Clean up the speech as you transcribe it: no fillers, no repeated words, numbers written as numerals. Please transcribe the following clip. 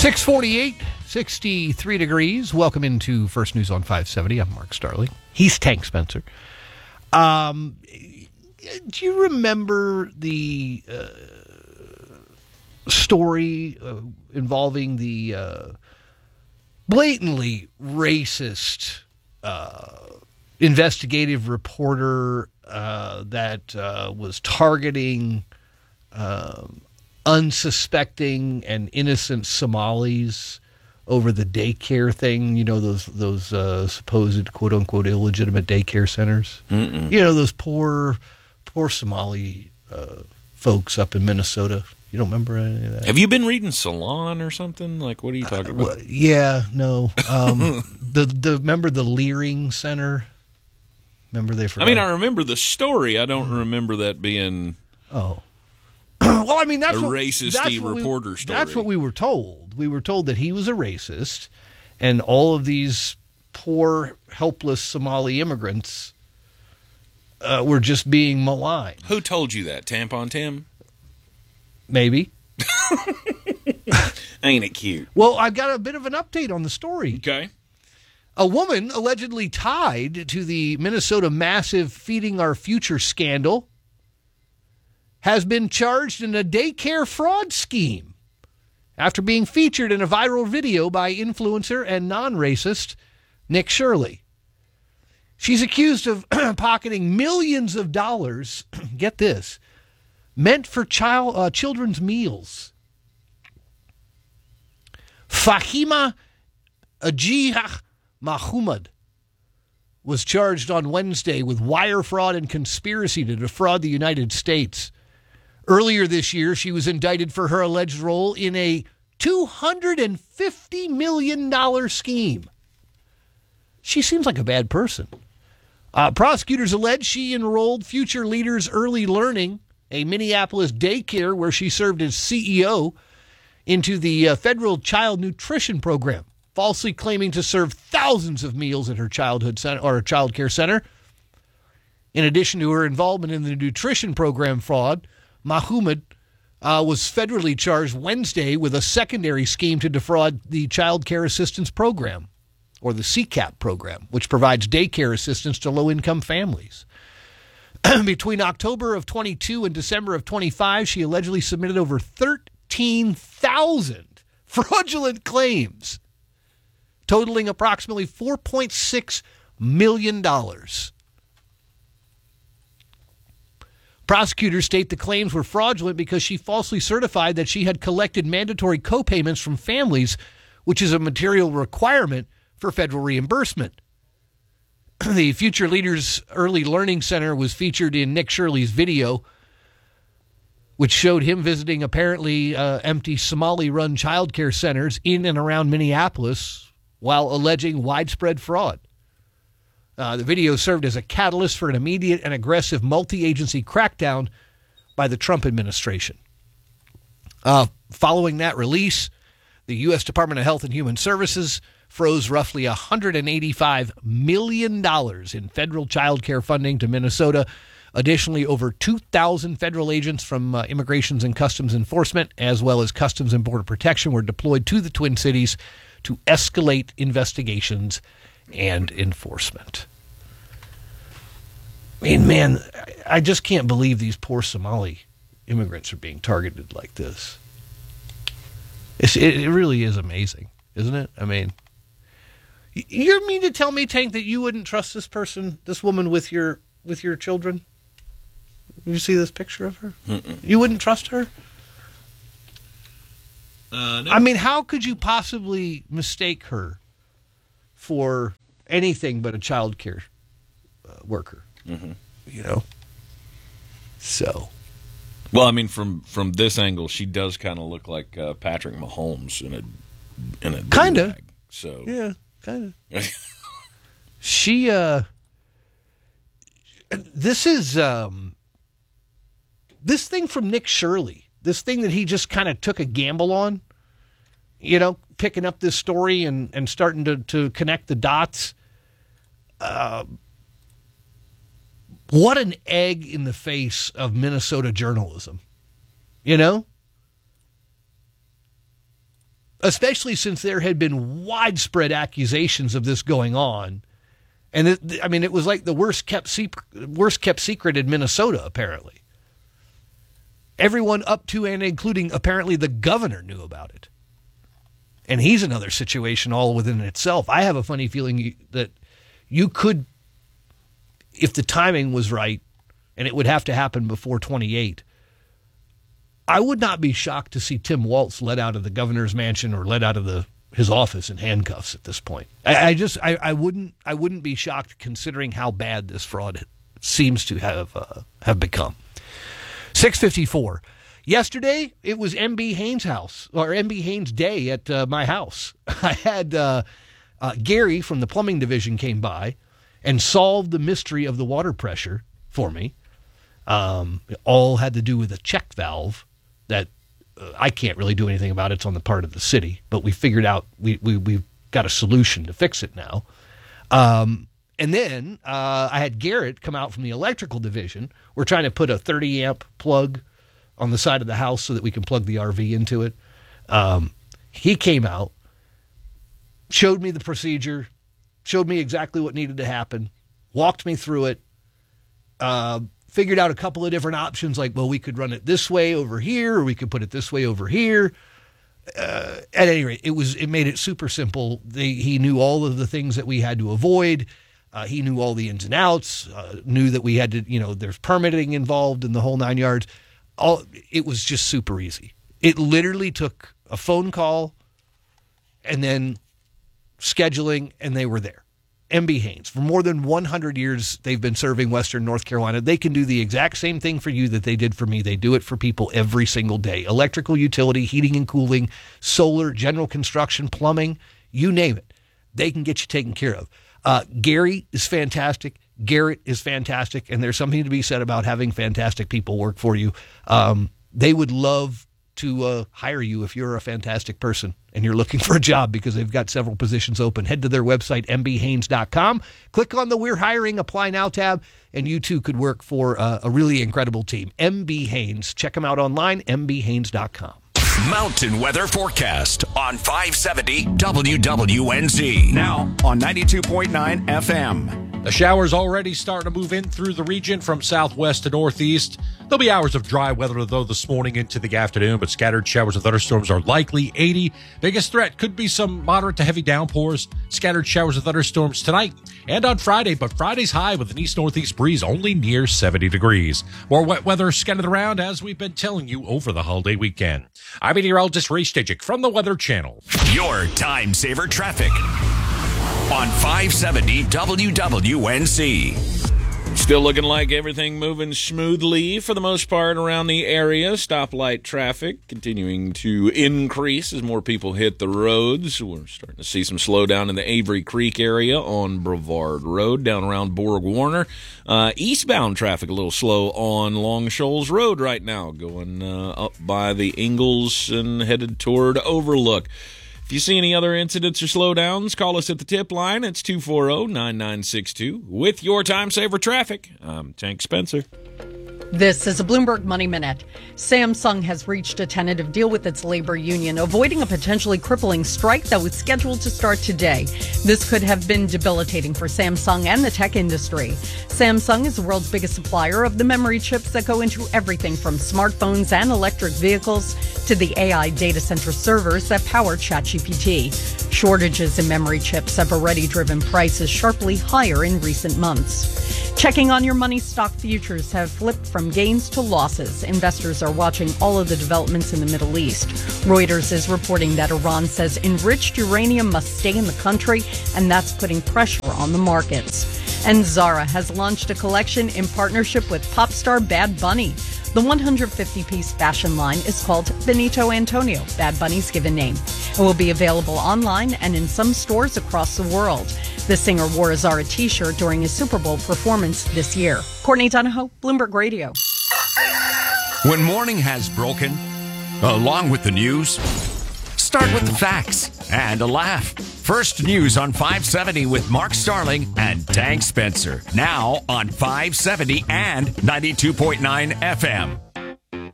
648, 63 degrees. Welcome into First News on 570. I'm Mark Starling. He's Tank Spencer. Do you remember the story involving the blatantly racist investigative reporter that was targeting unsuspecting and innocent Somalis over the daycare thing? You know, those supposed quote-unquote illegitimate daycare centers? Mm-mm. You know, those poor Somali folks up in Minnesota. You don't remember any of that? Have you been reading Salon or something? Like, what are you talking about? Well, yeah, no. Remember the Leering Center? Remember they forgot? I mean, I remember the story. I don't remember that being... Oh. Well, I mean, that's a racist-y reporter story. That's what we were told. We were told that he was a racist, and all of these poor, helpless Somali immigrants were just being maligned. Who told you that? Tampon Tim? Maybe. Ain't it cute? Well, I've got a bit of an update on the story. Okay. A woman allegedly tied to the Minnesota massive Feeding Our Future scandal has been charged in a daycare fraud scheme after being featured in a viral video by influencer and non-racist Nick Shirley. She's accused of pocketing millions of dollars, get this, meant for children's meals. Fahima Ajih Mahmoud was charged on Wednesday with wire fraud and conspiracy to defraud the United States. Earlier this year, she was indicted for her alleged role in a $250 million scheme. She seems like a bad person. Prosecutors allege she enrolled Future Leaders Early Learning, a Minneapolis daycare where she served as CEO, into the federal child nutrition program, falsely claiming to serve thousands of meals at her childhood center or child care center. In addition to her involvement in the nutrition program fraud, Mahmoud was federally charged Wednesday with a secondary scheme to defraud the Child Care Assistance Program, or the CCAP program, which provides daycare assistance to low-income families. Between October of 22 and December of 25, she allegedly submitted over 13,000 fraudulent claims, totaling approximately $4.6 million. Prosecutors state the claims were fraudulent because she falsely certified that she had collected mandatory co-payments from families, which is a material requirement for federal reimbursement. The Future Leaders Early Learning Center was featured in Nick Shirley's video, which showed him visiting apparently empty Somali-run child care centers in and around Minneapolis while alleging widespread fraud. The video served as a catalyst for an immediate and aggressive multi-agency crackdown by the Trump administration. Following that release, the U.S. Department of Health and Human Services froze roughly $185 million in federal child care funding to Minnesota. Additionally, over 2,000 federal agents from Immigrations and Customs Enforcement, as well as Customs and Border Protection, were deployed to the Twin Cities to escalate investigations and enforcement. I mean, man, I just can't believe these poor Somali immigrants are being targeted like this. It really is amazing, isn't it? I mean, you mean to tell me, Tank, that you wouldn't trust this person, this woman with your children? Did you see this picture of her? Mm-mm. You wouldn't trust her? No. I mean, how could you possibly mistake her for anything but a child care worker? Mm-hmm. You know? So. Well, I mean, from this angle, she does kind of look like Patrick Mahomes in a kind of. So yeah, kind of. She this is this thing from Nick Shirley. This thing that he just kind of took a gamble on. You know, picking up this story and starting to connect the dots. What an egg in the face of Minnesota journalism, you know? especially since there had been widespread accusations of this going on. And it was like the worst kept secret in Minnesota, apparently. Everyone up to and including apparently the governor knew about it. And he's another situation all within itself. I have a funny feeling that you could, if the timing was right, and it would have to happen before 28, I would not be shocked to see Tim Walz let out of the governor's mansion or let out of his office in handcuffs at this point. I wouldn't be shocked considering how bad this fraud seems to have become. 6:54. Yesterday, it was MB Haynes' house, or MB Haynes' day at my house. I had Gary from the plumbing division came by and solved the mystery of the water pressure for me. It all had to do with a check valve that I can't really do anything about. It's on the part of the city, but we figured out we've got a solution to fix it now. And then I had Garrett come out from the electrical division. We're trying to put a 30-amp plug on the side of the house so that we can plug the RV into it. He came out, showed me the procedure, showed me exactly what needed to happen, walked me through it, figured out a couple of different options, like, well, we could run it this way over here, or we could put it this way over here. At any rate, it made it super simple. He knew all of the things that we had to avoid. He knew all the ins and outs, knew that we had to, there's permitting involved in the whole 9 yards. It was just super easy. It literally took a phone call and then scheduling, and they were there. MB Haynes, for more than 100 years, they've been serving Western North Carolina. They can do the exact same thing for you that they did for me. They do it for people every single day. Electrical, utility, heating and cooling, solar, general construction, plumbing, you name it. They can get you taken care of. Gary is fantastic. Garrett is fantastic. And there's something to be said about having fantastic people work for you. They would love to hire you if you're a fantastic person and you're looking for a job, because they've got several positions open. Head to their website, mbhaynes.com. Click on the We're Hiring Apply Now tab, and you too could work for a really incredible team. MB Haynes. Check them out online, mbhaynes.com. Mountain weather forecast on 570 WWNZ. Now on 92.9 FM. The showers already starting to move in through the region from southwest to northeast. There'll be hours of dry weather, though, this morning into the afternoon, but scattered showers and thunderstorms are likely. 80. Biggest threat could be some moderate to heavy downpours. Scattered showers and thunderstorms tonight and on Friday, but Friday's high with an east-northeast breeze only near 70 degrees. More wet weather scattered around, as we've been telling you, over the holiday weekend. I'm meteorologist Ray Stajic from the Weather Channel. Your time saver traffic on 570 WWNZ. Still looking like everything moving smoothly for the most part around the area. Stoplight traffic continuing to increase as more people hit the roads. We're starting to see some slowdown in the Avery Creek area on Brevard Road, down around Borg Warner. Eastbound traffic a little slow on Long Shoals Road right now, going up by the Ingalls and headed toward Overlook. If you see any other incidents or slowdowns, call us at the tip line. It's 240-9962. With your time saver traffic, I'm Tank Spencer. This is a Bloomberg Money Minute. Samsung has reached a tentative deal with its labor union, avoiding a potentially crippling strike that was scheduled to start today. This could have been debilitating for Samsung and the tech industry. Samsung is the world's biggest supplier of the memory chips that go into everything from smartphones and electric vehicles to the AI data center servers that power ChatGPT. Shortages in memory chips have already driven prices sharply higher in recent months. Checking on your money, stock futures have flipped from gains to losses. Investors are watching all of the developments in the Middle East. Reuters is reporting that Iran says enriched uranium must stay in the country, and that's putting pressure on the markets. And Zara has launched a collection in partnership with pop star Bad Bunny. The 150-piece fashion line is called Benito Antonio, Bad Bunny's given name. It will be available online and in some stores across the world. The singer wore a Zara t-shirt during his Super Bowl performance this year. Courtney Donahoe, Bloomberg Radio. When morning has broken, along with the news, start with the facts and a laugh. First News on 570 with Mark Starling and Tank Spencer. Now on 570 and 92.9 FM.